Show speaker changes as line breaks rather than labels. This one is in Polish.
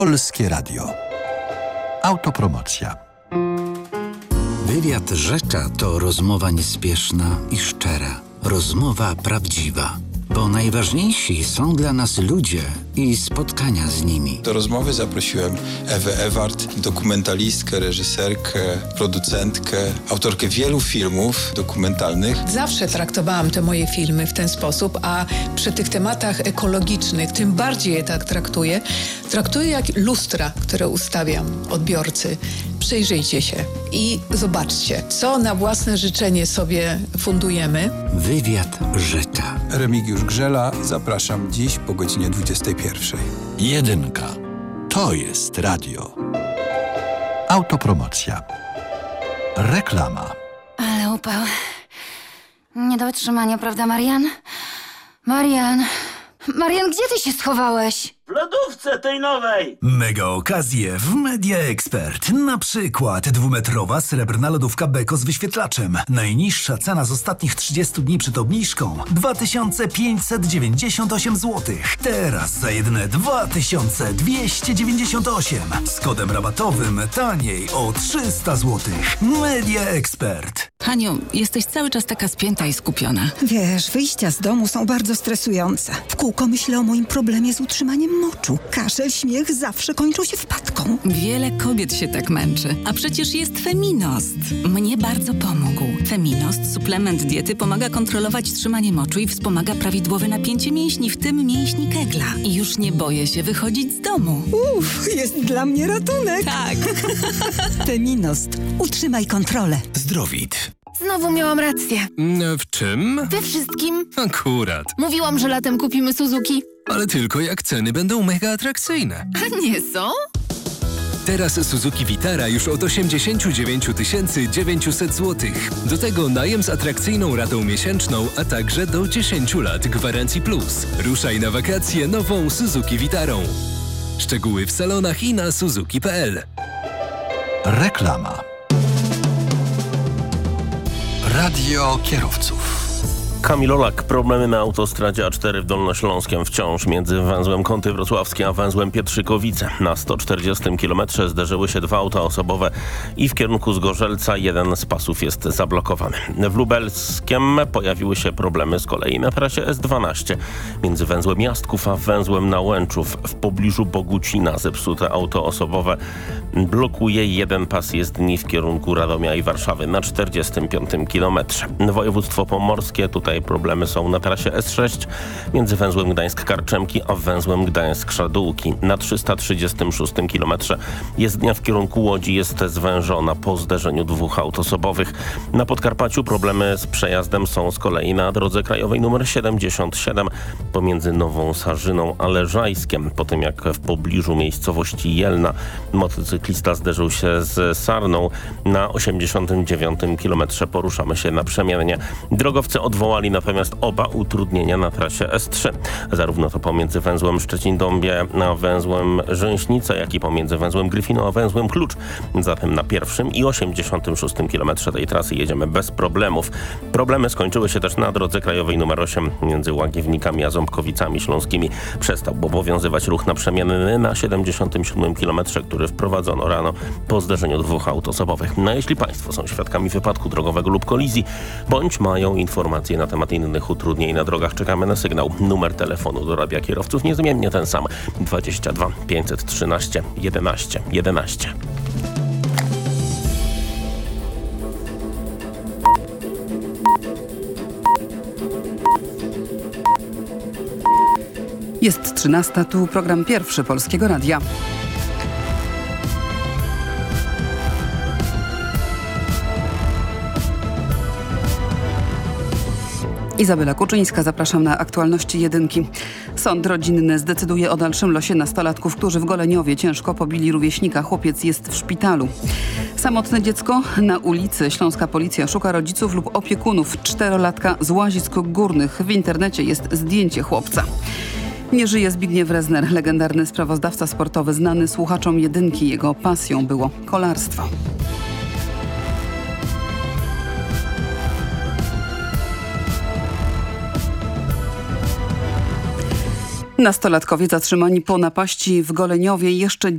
Polskie Radio. Autopromocja.
Wywiad Rzecza to rozmowa niespieszna i szczera. Rozmowa prawdziwa. Bo najważniejsi są dla nas ludzie i spotkania z nimi.
Do rozmowy zaprosiłem Ewę Ewart, dokumentalistkę, reżyserkę, producentkę, autorkę wielu filmów dokumentalnych.
Zawsze traktowałam te moje filmy w ten sposób, a przy tych tematach ekologicznych tym bardziej je tak traktuję. Traktuję jak lustra, które ustawiam odbiorcy. Przyjrzyjcie się i zobaczcie, co na własne życzenie sobie fundujemy.
Wywiad Rzecza.
Remigiusz Grzela, zapraszam dziś po godzinie 21.
Jedynka. To jest radio. Autopromocja. Reklama.
Ale upał. Nie do wytrzymania, prawda, Marian? Marian, gdzie ty się schowałeś?
W lodówce tej nowej!
Mega okazje w Media Expert. Na przykład 2-metrowa srebrna lodówka Beko z wyświetlaczem. Najniższa cena z ostatnich 30 dni przed obniżką 2598 zł. Teraz za jedyne 2298. Z kodem rabatowym taniej o 300 zł. Media Expert.
Haniu, jesteś cały czas taka spięta i skupiona.
Wiesz, wyjścia z domu są bardzo stresujące. W kółko myślę o moim problemie z utrzymaniem moczu. Kaszel, śmiech zawsze kończą się wpadką.
Wiele kobiet się tak męczy. A przecież jest Feminost. Mnie bardzo pomógł. Feminost, suplement diety, pomaga kontrolować trzymanie moczu i wspomaga prawidłowe napięcie mięśni, w tym mięśni kegla. I już nie boję się wychodzić z domu.
Jest dla mnie ratunek.
Tak.
Feminost. Utrzymaj kontrolę.
Zdrowit.
Znowu miałam rację.
W czym?
We wszystkim.
Akurat.
Mówiłam, że latem kupimy Suzuki.
Ale tylko jak ceny będą mega atrakcyjne.
A nie są?
Teraz Suzuki Vitara już od 89 900 zł. Do tego najem z atrakcyjną ratą miesięczną, a także do 10 lat gwarancji plus. Ruszaj na wakacje nową Suzuki Vitarą. Szczegóły w salonach i na suzuki.pl.
Reklama. Radio kierowców.
Kamil Olak, problemy na autostradzie A4 w Dolnośląskiem wciąż między węzłem Kąty Wrocławskie a węzłem Pietrzykowice. Na 140 km zderzyły się dwa auta osobowe i w kierunku Zgorzelca jeden z pasów jest zablokowany. W Lubelskiem pojawiły się problemy z kolei na trasie S12 między węzłem Jastków a węzłem Nałęczów. W pobliżu Bogucina zepsute auto osobowe blokuje jeden pas jezdni w kierunku Radomia i Warszawy na 45 km. Województwo pomorskie, tutaj problemy są na trasie S6 między węzłem Gdańsk-Karczemki a węzłem Gdańsk-Szadółki. Na 336 km jezdnia w kierunku Łodzi jest zwężona po zderzeniu dwóch aut osobowych. Na Podkarpaciu problemy z przejazdem są z kolei na drodze krajowej nr 77 pomiędzy Nową Sarzyną a Leżajskiem. Po tym jak w pobliżu miejscowości Jelna motocyklista zderzył się z sarną, na 89 km poruszamy się naprzemiennie. Drogowcy odwołali natomiast oba utrudnienia na trasie S3. Zarówno to pomiędzy węzłem Szczecin-Dąbie a węzłem Rzęśnica, jak i pomiędzy węzłem Gryfino a węzłem Klucz. Zatem na pierwszym i 86 km tej trasy jedziemy bez problemów. Problemy skończyły się też na drodze krajowej nr 8 między Łagiewnikami a Ząbkowicami Śląskimi. Przestał obowiązywać ruch naprzemienny na 77 km, który wprowadzono rano po zderzeniu dwóch aut osobowych. No jeśli Państwo są świadkami wypadku drogowego lub kolizji, bądź mają informacje na temat innych utrudnień na drogach, czekamy na sygnał. Numer telefonu do Radia Kierowców niezmiennie ten sam: 22 513 11 11.
Jest 13, tu program pierwszy Polskiego Radia. Izabela Kuczyńska, zapraszam na aktualności jedynki. Sąd rodzinny zdecyduje o dalszym losie nastolatków, którzy w Goleniowie ciężko pobili rówieśnika. Chłopiec jest w szpitalu. Samotne dziecko na ulicy. Śląska policja szuka rodziców lub opiekunów 4-latka z Łazisk Górnych. W internecie jest zdjęcie chłopca. Nie żyje Zbigniew Rezner, legendarny sprawozdawca sportowy, znany słuchaczom jedynki. Jego pasją było kolarstwo. Nastolatkowie zatrzymani po napaści w Goleniowie jeszcze